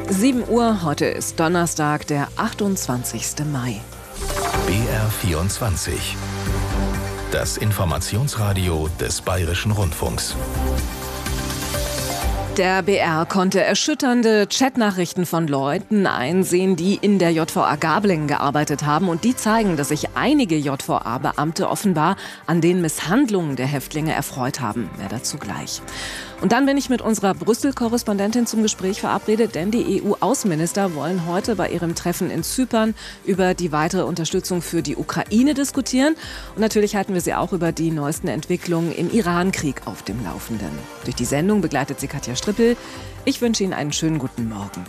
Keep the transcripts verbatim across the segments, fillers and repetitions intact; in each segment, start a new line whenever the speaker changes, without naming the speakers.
sieben Uhr, heute ist Donnerstag, der achtundzwanzigste Mai.
B R vierundzwanzig. Das Informationsradio des Bayerischen Rundfunks.
Der B R konnte erschütternde Chatnachrichten von Leuten einsehen, die in der J V A Gablingen gearbeitet haben. Und die zeigen, dass sich einige J V A-Beamte offenbar an den Misshandlungen der Häftlinge erfreut haben. Mehr dazu gleich. Und dann bin ich mit unserer Brüssel-Korrespondentin zum Gespräch verabredet, denn die E U-Außenminister wollen heute bei ihrem Treffen in Zypern über die weitere Unterstützung für die Ukraine diskutieren. Und natürlich halten wir sie auch über die neuesten Entwicklungen im Iran-Krieg auf dem Laufenden. Durch die Sendung begleitet sie Katja Strippel. Ich wünsche Ihnen einen schönen guten Morgen.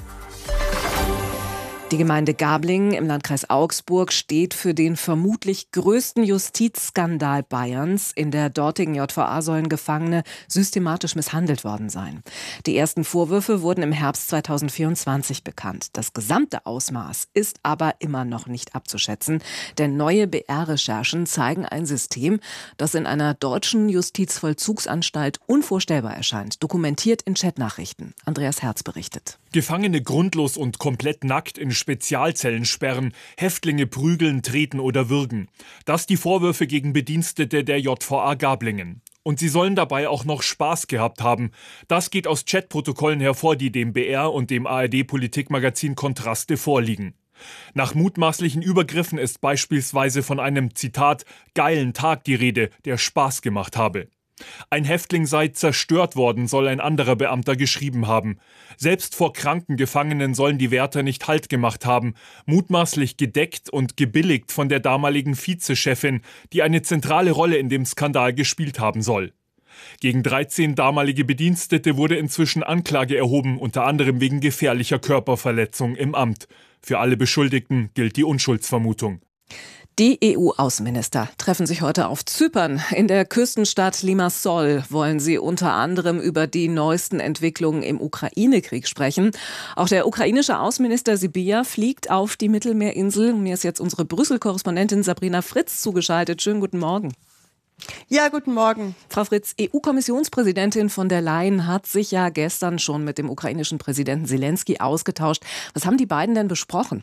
Die Gemeinde Gablingen im Landkreis Augsburg steht für den vermutlich größten Justizskandal Bayerns. In der dortigen J V A sollen Gefangene systematisch misshandelt worden sein. Die ersten Vorwürfe wurden im Herbst zweitausendvierundzwanzig bekannt. Das gesamte Ausmaß ist aber immer noch nicht abzuschätzen, denn neue B R-Recherchen zeigen ein System, das in einer deutschen Justizvollzugsanstalt unvorstellbar erscheint, dokumentiert in Chatnachrichten. Andreas Herz berichtet.
Gefangene grundlos und komplett nackt in Spezialzellen sperren, Häftlinge prügeln, treten oder würgen. Das die Vorwürfe gegen Bedienstete der J V A Gablingen. Und sie sollen dabei auch noch Spaß gehabt haben. Das geht aus Chatprotokollen hervor, die dem B R und dem A R D-Politikmagazin Kontraste vorliegen. Nach mutmaßlichen Übergriffen ist beispielsweise von einem, Zitat, geilen Tag die Rede, der Spaß gemacht habe. Ein Häftling sei zerstört worden, soll ein anderer Beamter geschrieben haben. Selbst vor kranken Gefangenen sollen die Wärter nicht Halt gemacht haben, mutmaßlich gedeckt und gebilligt von der damaligen Vizechefin, die eine zentrale Rolle in dem Skandal gespielt haben soll. Gegen dreizehn damalige Bedienstete wurde inzwischen Anklage erhoben, unter anderem wegen gefährlicher Körperverletzung im Amt. Für alle Beschuldigten gilt die Unschuldsvermutung.
Die E U-Außenminister treffen sich heute auf Zypern. In der Küstenstadt Limassol wollen sie unter anderem über die neuesten Entwicklungen im Ukraine-Krieg sprechen. Auch der ukrainische Außenminister Sybiha fliegt auf die Mittelmeerinsel. Mir ist jetzt unsere Brüssel-Korrespondentin Sabrina Fritz zugeschaltet. Schönen guten Morgen.
Ja, guten Morgen.
Frau Fritz, E U-Kommissionspräsidentin von der Leyen hat sich ja gestern schon mit dem ukrainischen Präsidenten Zelensky ausgetauscht. Was haben die beiden denn besprochen?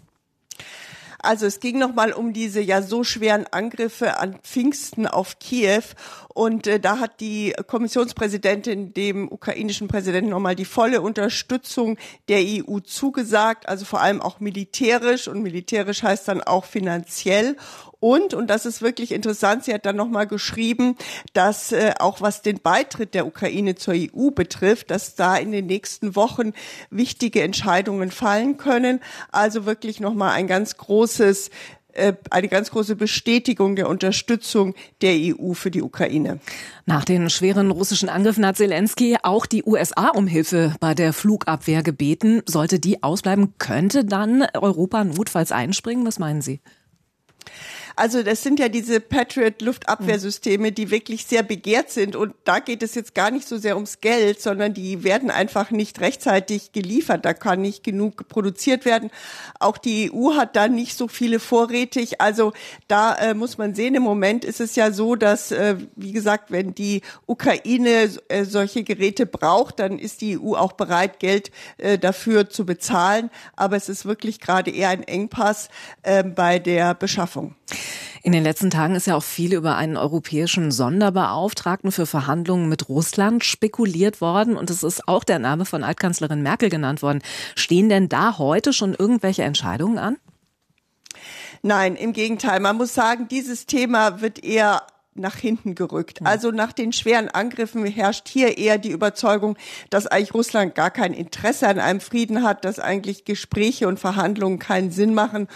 Also es ging nochmal um diese ja so schweren Angriffe an Pfingsten auf Kiew. Und äh, da hat die Kommissionspräsidentin dem ukrainischen Präsidenten nochmal die volle Unterstützung der E U zugesagt, also vor allem auch militärisch. Und militärisch heißt dann auch finanziell. Und, und das ist wirklich interessant, sie hat dann nochmal geschrieben, dass äh, auch was den Beitritt der Ukraine zur E U betrifft, dass da in den nächsten Wochen wichtige Entscheidungen fallen können. Also wirklich nochmal ein ganz großes eine ganz große Bestätigung der Unterstützung der E U für die Ukraine.
Nach den schweren russischen Angriffen hat Zelensky auch die U S A um Hilfe bei der Flugabwehr gebeten. Sollte die ausbleiben, könnte dann Europa notfalls einspringen? Was meinen Sie?
Also das sind ja diese Patriot-Luftabwehrsysteme, die wirklich sehr begehrt sind. Und da geht es jetzt gar nicht so sehr ums Geld, sondern die werden einfach nicht rechtzeitig geliefert. Da kann nicht genug produziert werden. Auch die E U hat da nicht so viele vorrätig. Also da äh, muss man sehen, im Moment ist es ja so, dass, äh, wie gesagt, wenn die Ukraine äh, solche Geräte braucht, dann ist die E U auch bereit, Geld äh, dafür zu bezahlen. Aber es ist wirklich gerade eher ein Engpass äh, bei der Beschaffung.
In den letzten Tagen ist ja auch viel über einen europäischen Sonderbeauftragten für Verhandlungen mit Russland spekuliert worden. Und es ist auch der Name von Altkanzlerin Merkel genannt worden. Stehen denn da heute schon irgendwelche Entscheidungen an?
Nein, im Gegenteil. Man muss sagen, dieses Thema wird eher nach hinten gerückt. Also nach den schweren Angriffen herrscht hier eher die Überzeugung, dass eigentlich Russland gar kein Interesse an einem Frieden hat, dass eigentlich Gespräche und Verhandlungen keinen Sinn machen